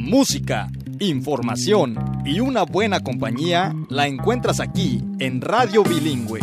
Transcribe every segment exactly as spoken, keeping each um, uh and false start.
música, información y una buena compañía la encuentras aquí en Radio Bilingüe.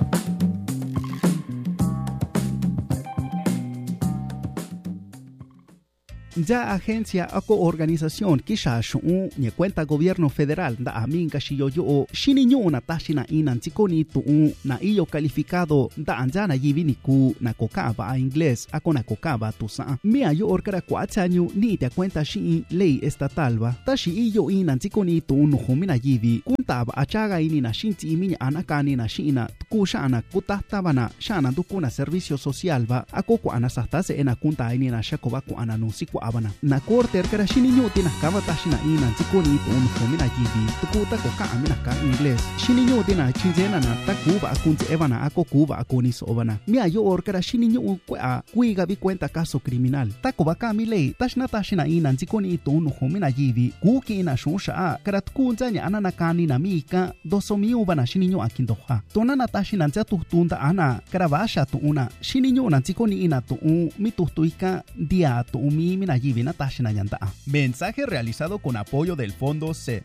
Ya agencia o organización kisha shu ni cuenta gobierno federal da amin kashiyo yo shini nyo na tashina inan tikoni tu na iyo calificado da anjana yivini ku na kokaba a inglés ako na kokaba tu sa mia yo orkara kwachanyu ni te cuenta shi ley estatal ba tashi iyo inan tikoni tu no homina yivi kuntaba achaga ini na shinti iminya anakani na shina kushana kutahtabana shana dukuna servicio social ba ako ko anasastase ena kunta ini na shakoba ko ananusi abana na korte erkara shini nyuti na kava tashina ina tikoni to un homina yivi tukuta ko ka amina ka inglés shini nyuti na chinjena na takuba akunti evana ako kuba akoni sobana mia yo orkara shini nyu kwa kuiga bi cuenta caso criminal takuba ka mi lei tashna tashina ina tikoni to un homina yivi kuki na shonsha karat kunzanya anana kani na mika dosomi ubana shini nyu akindoha tona na tashina nzatu tunda ana karavasha to una shini nyu na tikoni ina to un mitustuika dia to umi Mensaje realizado con apoyo del Fondo C.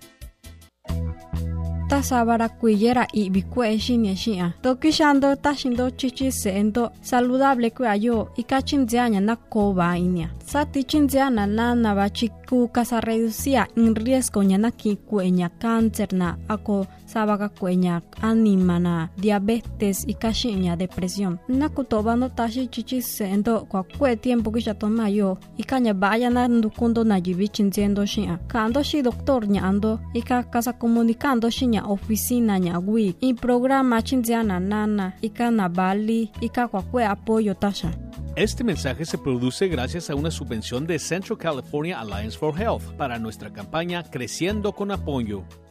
Tasabara kuyera y bikue shinya shia. Tokishando tashindo chichi seendo saludable kuayo y kachinzianya na koba inia. Sati chinziana na na bachiku casa reducía en riesgo nyana ki kuenya cáncer na ako sabaka kuenya anima na diabetes y kashinya depresión. Na kutoba no tashi chichi seendo kwa kue tiempo kisha tomayo y kanya vaya na ndukundo na jibi chinziendo shia. Kando shi doctor nya ando y ka casa comunicando shinya oficina nyagui y programa chinziana nana y kana bali y ka kwa kue apoyo tasha. Este mensaje se produce gracias a una subvención de Central California Alliance for Health para nuestra campaña Creciendo con Apoyo.